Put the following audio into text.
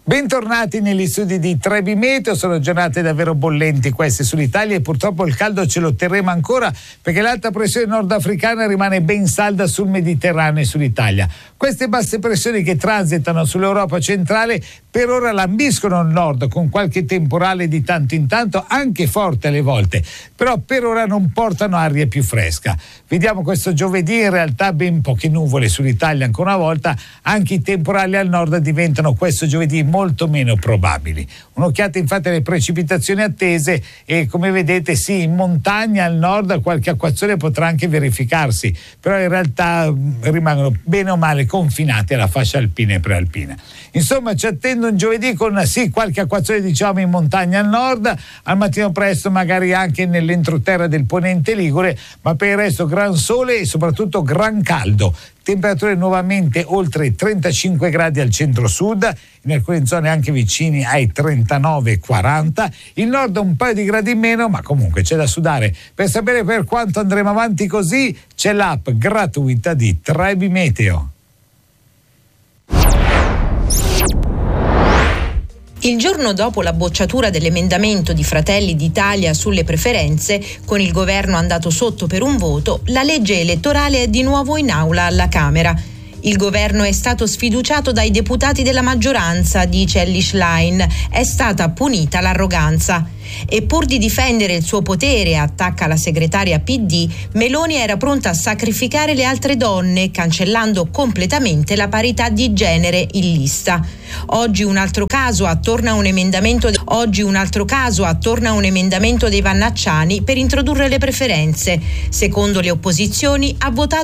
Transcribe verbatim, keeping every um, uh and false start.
Bentornati negli studi di Trebi Meteo. Sono giornate davvero bollenti queste sull'Italia e purtroppo il caldo ce lo terremo ancora perché l'alta pressione nordafricana rimane ben salda sul Mediterraneo e sull'Italia. Queste basse pressioni che transitano sull'Europa centrale per ora lambiscono il nord con qualche temporale di tanto in tanto, anche forte alle volte, però per ora non portano aria più fresca. Vediamo questo giovedì, in realtà ben poche nuvole sull'Italia ancora una volta, anche i temporali al nord diventano questo giovedì molto meno probabili. Un'occhiata infatti alle precipitazioni attese e come vedete sì, in montagna al nord qualche acquazzone potrà anche verificarsi, però in realtà rimangono bene o male confinati alla fascia alpina e prealpina. Insomma, ci attendo un giovedì con sì qualche acquazzone diciamo in montagna al nord, al mattino presto magari anche nell'entroterra del ponente ligure, ma per il resto gran sole e soprattutto gran caldo. Temperature nuovamente oltre i trentacinque gradi al centro-sud, in alcune zone anche vicini ai trentanove quaranta. Il nord un paio di gradi in meno, ma comunque c'è da sudare. Per sapere per quanto andremo avanti così, c'è l'app gratuita di Trebi Meteo. Il giorno dopo la bocciatura dell'emendamento di Fratelli d'Italia sulle preferenze, con il governo andato sotto per un voto, la legge elettorale è di nuovo in aula alla Camera. Il governo è stato sfiduciato dai deputati della maggioranza, dice Elly Schlein, è stata punita l'arroganza. E pur di difendere il suo potere, attacca la segretaria P D, Meloni era pronta a sacrificare le altre donne, cancellando completamente la parità di genere in lista. Oggi un altro caso attorno a un emendamento oggi un altro caso attorno a un emendamento dei Vannacciani per introdurre le preferenze. Secondo le opposizioni ha votato